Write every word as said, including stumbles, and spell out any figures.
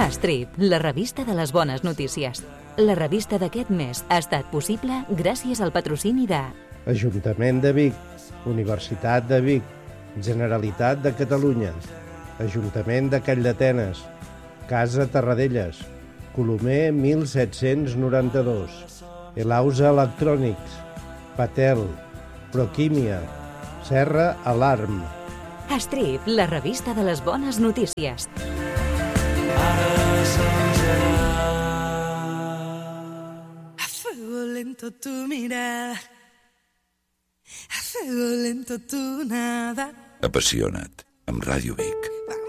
Strip, la revista de les bones notícies. La revista d'aquest mes ha estat possible gràcies al patrocini de Ajuntament de Vic, Universitat de Vic, Generalitat de Catalunya, Ajuntament de Calldetenes, Casa Terradellas, Colomer mil set-cents noranta-dos, Elausa Electrònics, Patel, Proquímia, Serra Alarm. Strip, la revista de les bones notícies. A fuego lento tu mirada, a fuego lento tu nada. Apassiona't, amb Ràdio Vic.